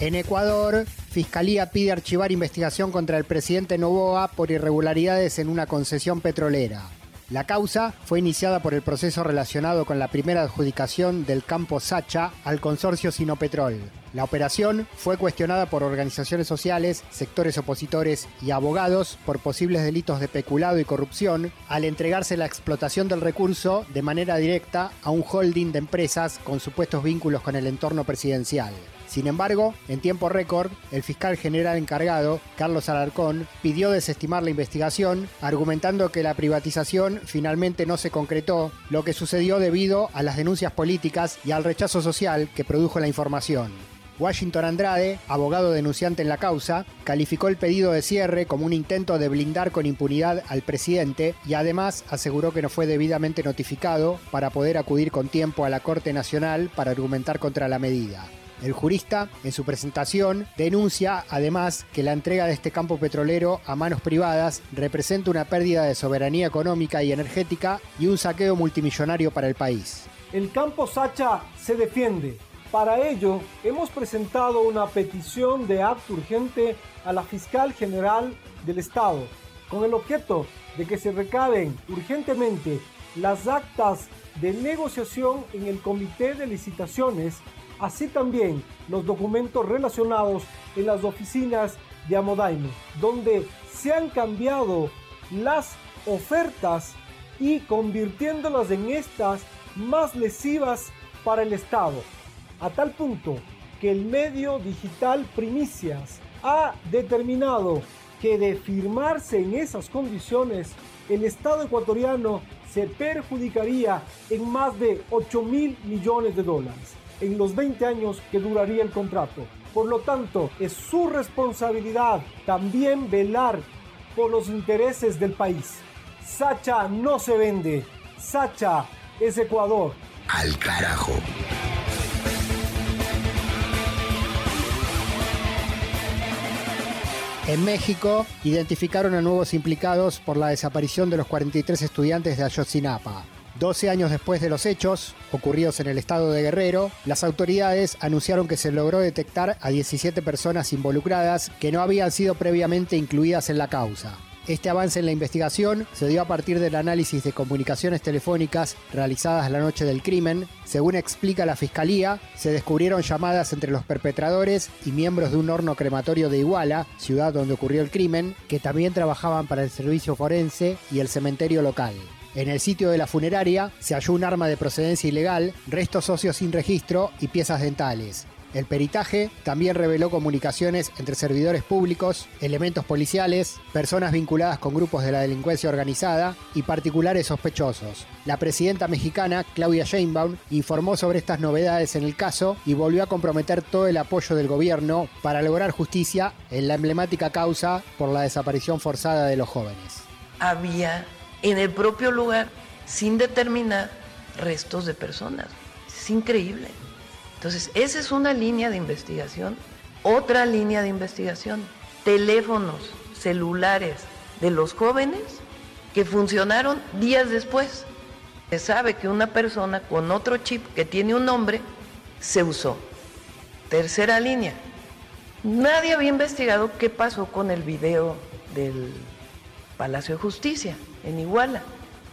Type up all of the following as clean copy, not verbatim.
En Ecuador, Fiscalía pide archivar investigación contra el presidente Noboa por irregularidades en una concesión petrolera. La causa fue iniciada por el proceso relacionado con la primera adjudicación del campo Sacha al consorcio Sinopetrol. La operación fue cuestionada por organizaciones sociales, sectores opositores y abogados por posibles delitos de peculado y corrupción al entregarse la explotación del recurso de manera directa a un holding de empresas con supuestos vínculos con el entorno presidencial. Sin embargo, en tiempo récord, el fiscal general encargado, Carlos Alarcón, pidió desestimar la investigación, argumentando que la privatización finalmente no se concretó, lo que sucedió debido a las denuncias políticas y al rechazo social que produjo la información. Washington Andrade, abogado denunciante en la causa, calificó el pedido de cierre como un intento de blindar con impunidad al presidente y además aseguró que no fue debidamente notificado para poder acudir con tiempo a la Corte Nacional para argumentar contra la medida. El jurista, en su presentación, denuncia además que la entrega de este campo petrolero a manos privadas representa una pérdida de soberanía económica y energética y un saqueo multimillonario para el país. El campo Sacha se defiende. Para ello, hemos presentado una petición de acto urgente a la Fiscal General del Estado, con el objeto de que se recaben urgentemente las actas de negociación en el Comité de Licitaciones, así también los documentos relacionados en las oficinas de Amodaime, donde se han cambiado las ofertas y convirtiéndolas en estas más lesivas para el Estado, a tal punto que el medio digital Primicias ha determinado que de firmarse en esas condiciones, el Estado ecuatoriano se perjudicaría en más de 8.000 millones de dólares en los 20 años que duraría el contrato. Por lo tanto, es su responsabilidad también velar por los intereses del país. Sacha no se vende. Sacha es Ecuador. Al carajo. En México, identificaron a nuevos implicados por la desaparición de los 43 estudiantes de Ayotzinapa. 12 años después de los hechos, ocurridos en el estado de Guerrero, las autoridades anunciaron que se logró detectar a 17 personas involucradas que no habían sido previamente incluidas en la causa. Este avance en la investigación se dio a partir del análisis de comunicaciones telefónicas realizadas la noche del crimen. Según explica la Fiscalía, se descubrieron llamadas entre los perpetradores y miembros de un horno crematorio de Iguala, ciudad donde ocurrió el crimen, que también trabajaban para el servicio forense y el cementerio local. En el sitio de la funeraria se halló un arma de procedencia ilegal, restos óseos sin registro y piezas dentales. El peritaje también reveló comunicaciones entre servidores públicos, elementos policiales, personas vinculadas con grupos de la delincuencia organizada y particulares sospechosos. La presidenta mexicana, Claudia Sheinbaum, informó sobre estas novedades en el caso y volvió a comprometer todo el apoyo del gobierno para lograr justicia en la emblemática causa por la desaparición forzada de los jóvenes. Había en el propio lugar, sin determinar, restos de personas. Es increíble. Entonces, esa es una línea de investigación. Otra línea de investigación, teléfonos celulares de los jóvenes que funcionaron días después. Se sabe que una persona con otro chip que tiene un nombre se usó. Tercera línea, nadie había investigado qué pasó con el video del Palacio de Justicia en Iguala.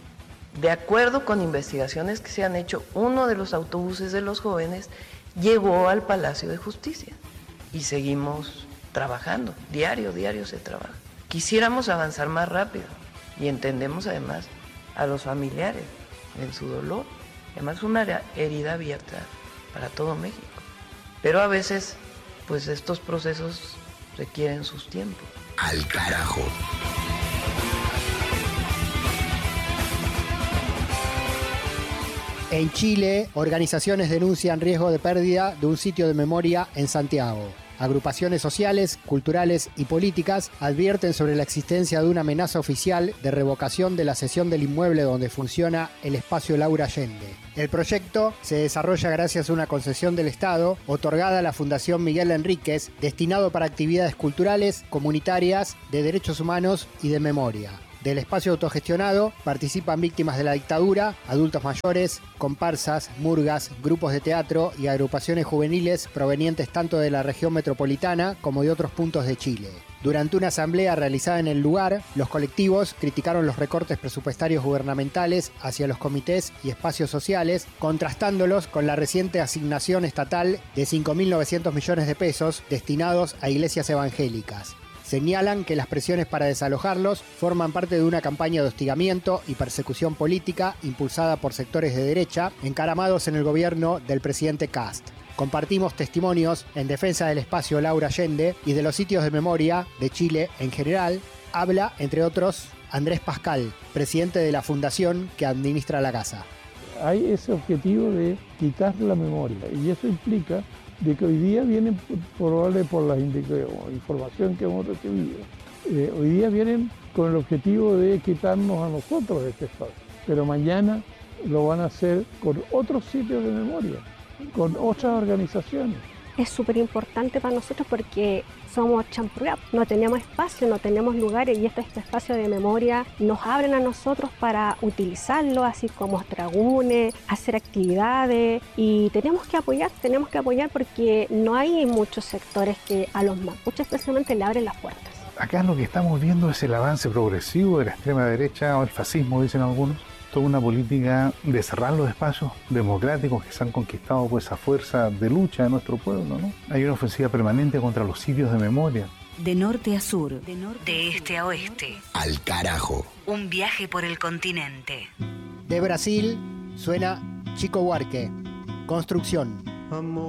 De acuerdo con investigaciones que se han hecho, uno de los autobuses de los jóvenes llegó al Palacio de Justicia y seguimos trabajando, diario se trabaja. Quisiéramos avanzar más rápido y entendemos además a los familiares en su dolor, además una herida abierta para todo México. Pero a veces, pues estos procesos requieren sus tiempos. Al carajo. En Chile, organizaciones denuncian riesgo de pérdida de un sitio de memoria en Santiago. Agrupaciones sociales, culturales y políticas advierten sobre la existencia de una amenaza oficial de revocación de la cesión del inmueble donde funciona el espacio Laura Allende. El proyecto se desarrolla gracias a una concesión del Estado otorgada a la Fundación Miguel Enríquez, destinado para actividades culturales, comunitarias, de derechos humanos y de memoria. Del espacio autogestionado participan víctimas de la dictadura, adultos mayores, comparsas, murgas, grupos de teatro y agrupaciones juveniles provenientes tanto de la región metropolitana como de otros puntos de Chile. Durante una asamblea realizada en el lugar, los colectivos criticaron los recortes presupuestarios gubernamentales hacia los comités y espacios sociales, contrastándolos con la reciente asignación estatal de 5.900 millones de pesos destinados a iglesias evangélicas. Señalan que las presiones para desalojarlos forman parte de una campaña de hostigamiento y persecución política impulsada por sectores de derecha encaramados en el gobierno del presidente Kast. Compartimos testimonios en defensa del espacio Laura Allende y de los sitios de memoria de Chile en general. Habla, entre otros, Andrés Pascal, presidente de la fundación que administra la casa. Hay ese objetivo de quitar la memoria y eso implica de que hoy día vienen, probablemente por la información que hemos recibido, hoy día vienen con el objetivo de quitarnos a nosotros este espacio, pero mañana lo van a hacer con otros sitios de memoria, con otras organizaciones. Es súper importante para nosotros porque somos champurrap, no tenemos espacio, no tenemos lugares y este espacio de memoria nos abren a nosotros para utilizarlo, así como tragunes, hacer actividades y tenemos que apoyar porque no hay muchos sectores que a los mapuches especialmente le abren las puertas. Acá lo que estamos viendo es el avance progresivo de la extrema derecha o el fascismo, dicen algunos. Toda una política de cerrar los espacios democráticos que se han conquistado por esa fuerza de lucha de nuestro pueblo, ¿no? Hay una ofensiva permanente contra los sitios de memoria. De norte a sur, de este a oeste. Al carajo. Un viaje por el continente. De Brasil suena Chico Buarque. Construcción.